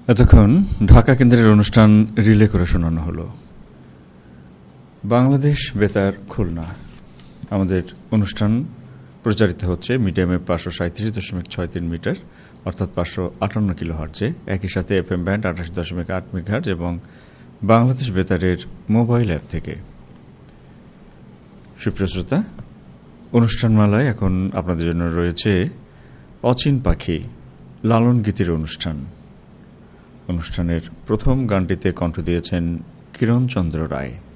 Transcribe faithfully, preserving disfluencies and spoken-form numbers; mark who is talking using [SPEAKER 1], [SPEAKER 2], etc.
[SPEAKER 1] এতক্ষণ ঢাকা কেন্দ্রের অনুষ্ঠান রিলে করে শোনানো হলো। বাংলাদেশ বেতার খুলনা। আমাদের অনুষ্ঠান প্রচারিত হচ্ছে মিডিয়ামে পাঁচশো সাঁত্রিশ দশমিক ছয় তিন মিটার অর্থাৎ পাঁচশো আটান্ন কিলো হার্টজে, একই সাথে এফ এম ব্যান্ড আঠাশ দশমিক আট মেগাহার্টজ এবং বাংলাদেশ বেতারের মোবাইল অ্যাপ থেকে। সুপ্রিয় শ্রোতা, অনুষ্ঠানমালায় এখন আপনাদের জন্য রয়েছে অচিন পাখি লালন গীতির অনুষ্ঠান। অনুষ্ঠানের প্রথম গানটিতে কণ্ঠ দিয়েছেন কিরণচন্দ্র রায়।